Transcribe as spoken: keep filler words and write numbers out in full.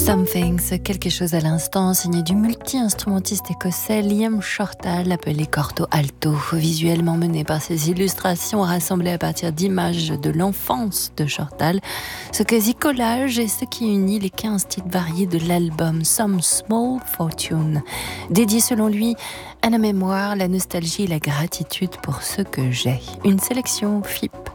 Something, quelque chose à l'instant, signé du multi-instrumentiste écossais Liam Shortall, appelé Corto Alto, visuellement mené par ses illustrations rassemblées à partir d'images de l'enfance de Shortall. Ce quasi-collage est ce qui unit les quinze titres variés de l'album Some Small Fortune, dédié selon lui à la mémoire, la nostalgie et la gratitude pour ce que j'ai. Une sélection F I P